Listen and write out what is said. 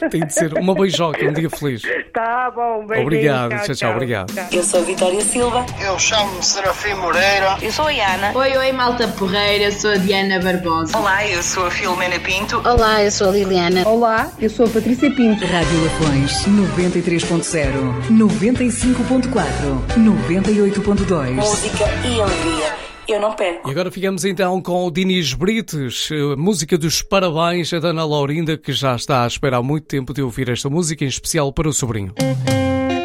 Tem de ser uma beijoca, um dia feliz. Tá bom, beijinho. Obrigado, tchau, obrigado. Eu sou a Vitória Silva. Eu chamo-me Serafim Moreira. Eu sou a Ana. Oi, malta porreira, eu sou a Diana Barbosa. Olá, eu sou a Filomena Pinto. Olá, eu sou a Liliana. Olá, eu sou a Patrícia Pinto. Rádio Lafões 93.0, 95.4, 98.2. Música e alegria. Eu não perco. E agora ficamos então com o Dinis Brites, música dos parabéns a Dana Laurinda, que já está à espera há muito tempo de ouvir esta música, em especial para o sobrinho.